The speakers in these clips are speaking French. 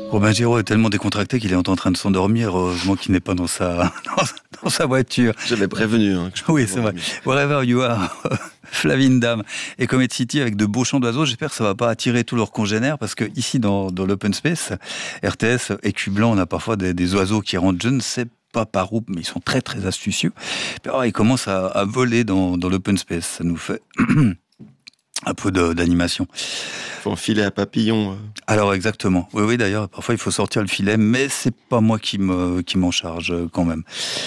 Robin Giraud est tellement décontracté qu'il est en train de s'endormir, heureusement qu'il n'est pas dans sa, dans sa voiture. J'avais prévenu. Oui, c'est vrai. Wherever you are, Flavie Ndam et Comet City avec de beaux chants d'oiseaux. J'espère que ça ne va pas attirer tous leurs congénères parce que ici, dans l'open space, RTS, Écu Blanc, on a parfois des oiseaux qui rentrent, je ne sais pas par où, mais ils sont très très astucieux. Puis, alors, ils commencent à voler dans l'open space. Ça nous fait un peu d'animation. Il faut un filet à papillon. Alors exactement. Oui, d'ailleurs, parfois il faut sortir le filet, mais c'est pas moi qui m'en charge quand même.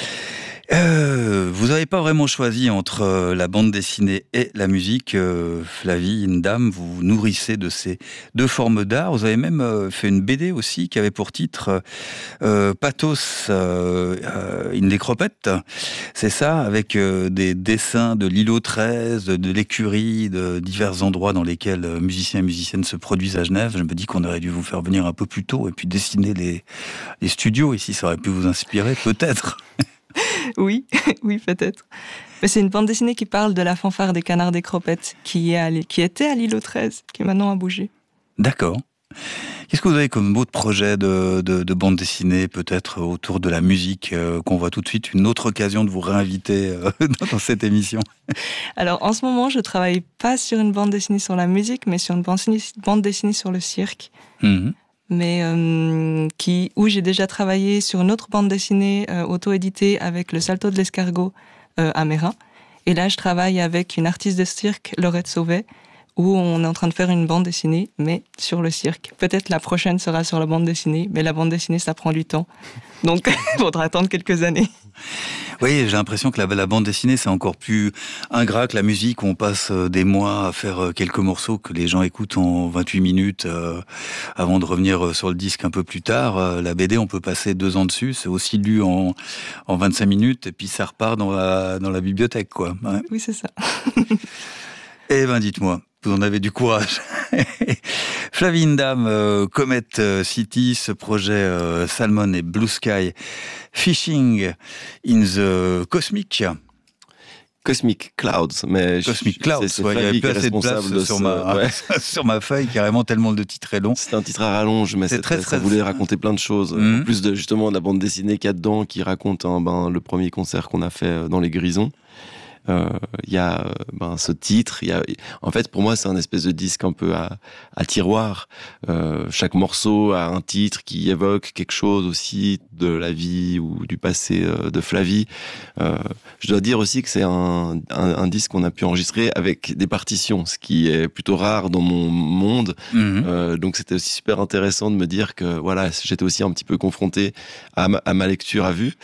Vous n'avez pas vraiment choisi entre la bande dessinée et la musique, Flavie Ndam. Vous vous nourrissez de ces deux formes d'art. Vous avez même fait une BD aussi qui avait pour titre Pathos in Nécropète. C'est ça, avec des dessins de l'îlot 13, de l'écurie, de divers endroits dans lesquels musiciens et musiciennes se produisent à Genève. Je me dis qu'on aurait dû vous faire venir un peu plus tôt et puis dessiner les studios ici. Ça aurait pu vous inspirer, peut-être. Oui, oui, peut-être. Mais c'est une bande dessinée qui parle de la fanfare des canards des cropettes qui était à l'îlot 13, qui maintenant a bougé. D'accord. Qu'est-ce que vous avez comme autre projet de bande dessinée, peut-être autour de la musique, qu'on voit tout de suite, une autre occasion de vous réinviter dans cette émission? Alors, en ce moment, je travaille pas sur une bande dessinée sur la musique, mais sur une bande dessinée sur le cirque. Mmh. Mais où j'ai déjà travaillé sur une autre bande dessinée auto-éditée avec le Salto de l'escargot à Mérin. Et là, je travaille avec une artiste de cirque, Laurette Sauvet, où on est en train de faire une bande dessinée, mais sur le cirque. Peut-être la prochaine sera sur la bande dessinée, mais la bande dessinée, ça prend du temps. Donc, il faudra attendre quelques années. Oui, j'ai l'impression que la bande dessinée, c'est encore plus ingrat que la musique, où on passe des mois à faire quelques morceaux que les gens écoutent en 28 minutes avant de revenir sur le disque un peu plus tard. La BD, on peut passer 2 ans dessus, c'est aussi lu en 25 minutes, et puis ça repart dans la bibliothèque, quoi. Ouais. Oui, c'est ça. Eh ben, dites-moi, vous en avez du courage. Flavie Ndam, Comet City, ce projet Salmon et Blue Sky, Fishing in the Cosmic Clouds, mais Cosmic Clouds, c'est il n'y avait plus assez de place sur ma feuille, carrément, tellement le titre est long. C'est un titre à rallonge, mais ça voulait raconter plein de choses. Mm-hmm. En plus de justement de la bande dessinée qu'il y a dedans, qui raconte le premier concert qu'on a fait dans les Grisons. Il y a ce titre, en fait pour moi c'est un espèce de disque un peu à tiroir. Chaque morceau a un titre qui évoque quelque chose aussi de la vie ou du passé de Flavie. Je dois dire aussi que c'est un disque qu'on a pu enregistrer avec des partitions, ce qui est plutôt rare dans mon monde. Mm-hmm. Donc c'était aussi super intéressant de me dire que voilà, j'étais aussi un petit peu confronté à ma lecture à vue,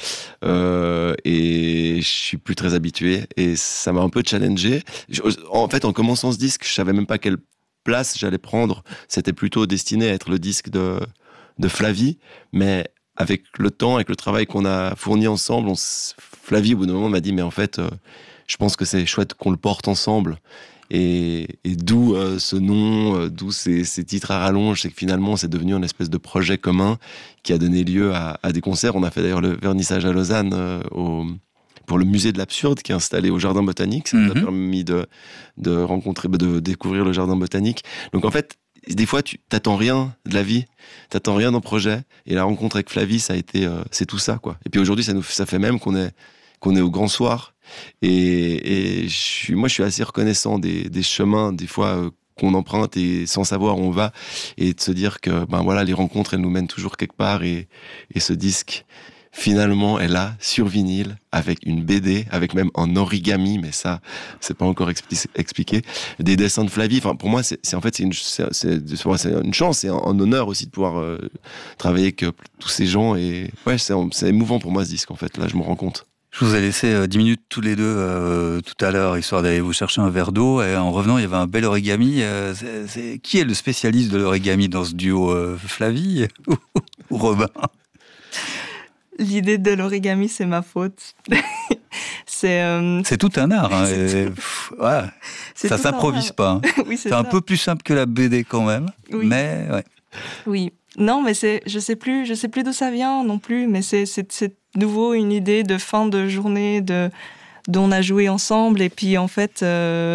et je suis plus très habitué et ça m'a un peu challengé. En fait, en commençant ce disque, je savais même pas quelle place j'allais prendre. C'était plutôt destiné à être le disque de Flavie, mais avec le temps, avec le travail qu'on a fourni ensemble, Flavie, au bout d'un moment, m'a dit, mais en fait, je pense que c'est chouette qu'on le porte ensemble. Et d'où ce nom, d'où ces titres à rallonge, c'est que finalement, c'est devenu une espèce de projet commun qui a donné lieu à des concerts. On a fait d'ailleurs le vernissage à Lausanne pour le musée de l'absurde qui est installé au jardin botanique. Ça nous a permis de rencontrer, de découvrir le jardin botanique. Donc en fait, des fois, tu t'attends rien de la vie, t'attends rien d'un projet. Et la rencontre avec Flavie, ça a été, c'est tout ça, quoi. Et puis aujourd'hui, ça fait même qu'on est au grand soir. Et moi, je suis assez reconnaissant des chemins, des fois, qu'on emprunte et sans savoir où on va. Et de se dire que, voilà, les rencontres, elles nous mènent toujours quelque part. Et ce disque, finalement, est là, sur vinyle, avec une BD, avec même un origami, mais ça, c'est pas encore expliqué. Des dessins de Flavie. Enfin, pour moi, c'est une chance et un honneur aussi de pouvoir travailler avec tous ces gens. Et ouais, c'est émouvant pour moi, ce disque, en fait. Là, je me rends compte. Je vous ai laissé 10 minutes tous les deux tout à l'heure, histoire d'aller vous chercher un verre d'eau. Et en revenant, il y avait un bel origami. Qui est le spécialiste de l'origami dans ce duo, Flavie ou Robin? L'idée de l'origami, c'est ma faute. C'est tout un art. Hein, ça s'improvise pas. Hein. Oui, c'est un peu plus simple que la BD quand même. Oui. Mais ouais. Oui. Non, mais je sais plus d'où ça vient non plus. Mais c'est nouveau une idée de fin de journée dont on a joué ensemble. Et puis en fait,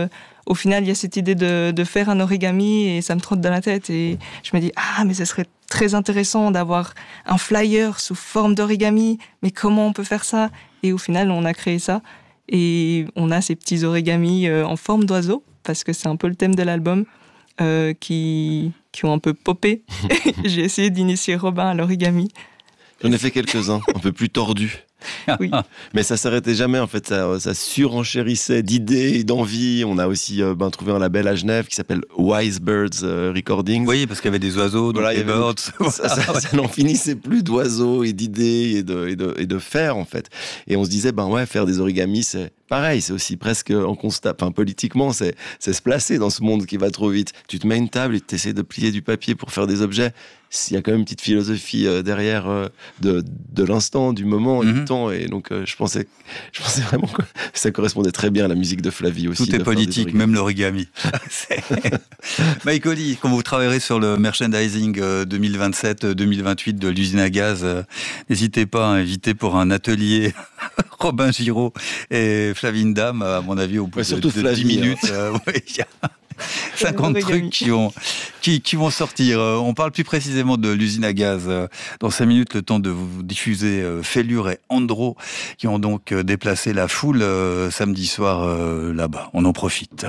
au final, il y a cette idée de faire un origami et ça me trotte dans la tête. Et je me dis, mais ce serait très intéressant d'avoir un flyer sous forme d'origami. Mais comment on peut faire ça? Et au final, on a créé ça. Et on a ces petits origamis en forme d'oiseau, parce que c'est un peu le thème de l'album, qui ont un peu popé. J'ai essayé d'initier Robin à l'origami. J'en ai fait quelques-uns, un peu plus tordus. Oui. Mais ça s'arrêtait jamais, en fait, ça surenchérissait d'idées et d'envies. On a aussi trouvé un label à Genève qui s'appelle Wise Birds Recordings. Oui, parce qu'il y avait des oiseaux, donc des birds. Ça n'en finissait plus d'oiseaux et d'idées et de faire, en fait. Et on se disait, faire des origamis, c'est pareil, c'est aussi presque en constat. Enfin, politiquement, c'est se placer dans ce monde qui va trop vite. Tu te mets une table et tu essaies de plier du papier pour faire des objets. Il y a quand même une petite philosophie derrière de l'instant, du moment et du temps. Et donc, je pensais vraiment que ça correspondait très bien à la musique de Flavie aussi. Tout est politique, même l'origami. Mike Holly, quand vous travaillerez sur le merchandising 2027-2028 de l'usine à gaz, n'hésitez pas à inviter pour un atelier Robin Giraud et Flavie Ndam, à mon avis, au bout de 10 minutes. Il y a 50 trucs qui vont sortir. On parle plus précisément de l'usine à gaz. Dans 5 minutes, le temps de vous diffuser Fêlure et Andro, qui ont donc déplacé la foule samedi soir là-bas. On en profite.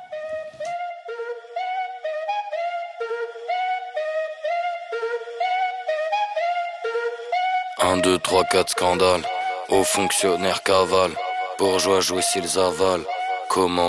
1, 2, 3, 4 scandales. Hauts fonctionnaires cavalent. Bourgeois jouissent s'ils avalent. Comment